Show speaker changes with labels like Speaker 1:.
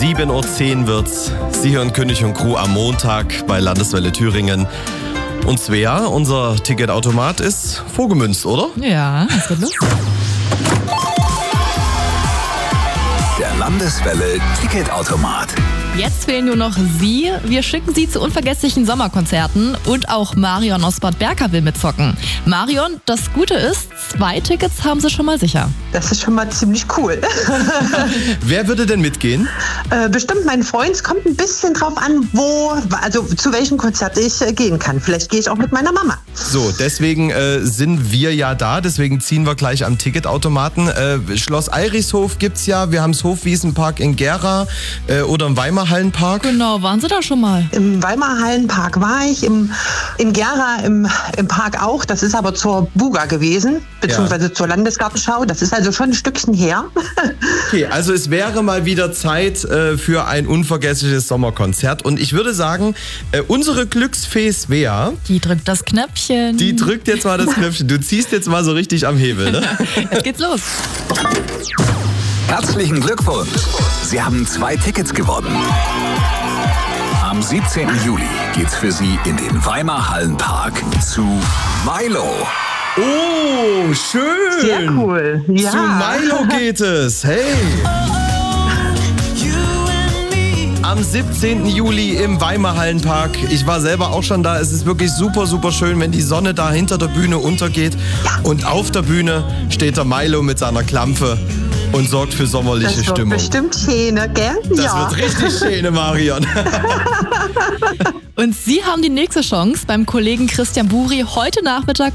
Speaker 1: 7.10 Uhr wird's. Sie hören König und Crew am Montag bei Landeswelle Thüringen. Und Svea, unser Ticketautomat, ist vorgemünzt, oder?
Speaker 2: Ja, was geht los?
Speaker 3: Der Landeswelle Ticketautomat.
Speaker 2: Jetzt fehlen nur noch Sie. Wir schicken Sie zu unvergesslichen Sommerkonzerten und auch Marion aus Bad Berka will mitzocken. Marion, das Gute ist, 2 Tickets haben Sie schon mal sicher.
Speaker 4: Das ist schon mal ziemlich cool.
Speaker 1: Wer würde denn mitgehen?
Speaker 4: Bestimmt mein Freund. Es kommt ein bisschen drauf an, zu welchem Konzert ich gehen kann. Vielleicht gehe ich auch mit meiner Mama.
Speaker 1: So, deswegen sind wir ja da. Deswegen ziehen wir gleich am Ticketautomaten. Schloss Eirichshof gibt's ja. Wir haben das Hofwiesenpark in Gera oder im Weimarhallenpark.
Speaker 2: Genau, waren Sie da schon mal?
Speaker 4: Im Weimarhallenpark war ich, in Gera im Park auch. Das ist aber zur Buga gewesen, beziehungsweise zur Landesgartenschau. Das ist also schon ein Stückchen her.
Speaker 1: Okay, also es wäre mal wieder Zeit für ein unvergessliches Sommerkonzert. Und ich würde sagen, unsere Glücksfee Svea,
Speaker 2: Die drückt das Knöpfchen.
Speaker 1: die drückt jetzt mal das Knöpfchen. Du ziehst jetzt mal so richtig am Hebel, ne?
Speaker 2: Jetzt geht's los.
Speaker 3: Herzlichen Glückwunsch! Sie haben 2 Tickets gewonnen. Am 17. Juli geht's für Sie in den Weimarhallenpark zu Milo.
Speaker 1: Oh, schön!
Speaker 4: Sehr cool. Ja.
Speaker 1: Zu Milo geht es. Hey! Am 17. Juli im Weimarhallenpark. Ich war selber auch schon da. Es ist wirklich super, super schön, wenn die Sonne da hinter der Bühne untergeht. Und auf der Bühne steht der Milo mit seiner Klampfe und sorgt für sommerliche
Speaker 4: Das wird
Speaker 1: Stimmung.
Speaker 4: bestimmt schön, gell?
Speaker 1: Das wird richtig schön, Marion.
Speaker 2: Und Sie haben die nächste Chance beim Kollegen Christian Buri heute Nachmittag